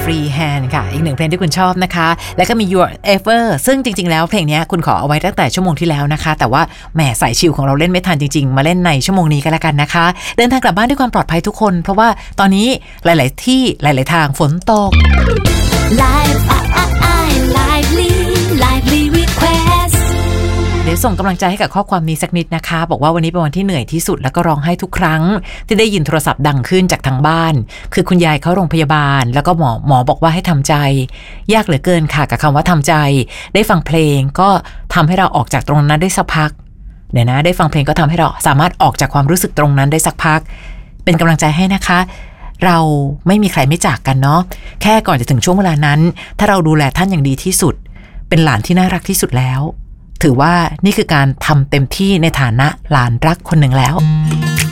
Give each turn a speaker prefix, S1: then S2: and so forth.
S1: Free Hand ค่ะอีกหนึ่งเพลงที่คุณชอบนะคะแล้วก็มี Your Ever ซึ่งจริงๆแล้วเพลงนี้คุณขอเอาไว้ตั้งแต่ชั่วโมงที่แล้วนะคะแต่ว่าแหมสายชิลของเราเล่นไม่ทันจริงๆมาเล่นในชั่วโมงนี้ก็แล้วกันนะคะเดินทางกลับบ้านด้วยความปลอดภัยทุกคนเพราะว่าตอนนี้หลายๆที่หลายๆทางฝนตก
S2: Lively Request
S1: เดี๋ยวส่งกำลังใจให้กับข้อความนี้สักนิดนะคะบอกว่าวันนี้เป็นวันที่เหนื่อยที่สุดแล้วก็ร้องไห้ทุกครั้งที่ได้ยินโทรศัพท์ดังขึ้นจากทางบ้านคือคุณยายเข้าโรงพยาบาลแล้วก็หมอบอกว่าให้ทำใจยากเหลือเกินค่ะกับคำว่าทำใจได้ฟังเพลงก็ทำให้เราออกจากตรงนั้นได้สักพักเดี๋ยวนะได้ฟังเพลงก็ทำให้เราสามารถออกจากความรู้สึกตรงนั้นได้สักพักเป็นกำลังใจให้นะคะเราไม่มีใครไม่จากกันเนาะแค่ก่อนจะถึงช่วงเวลานั้นถ้าเราดูแลท่านอย่างดีที่สุดเป็นหลานที่น่ารักที่สุดแล้วถือว่านี่คือการทำเต็มที่ในฐานะหลานรักคนหนึ่งแล้ว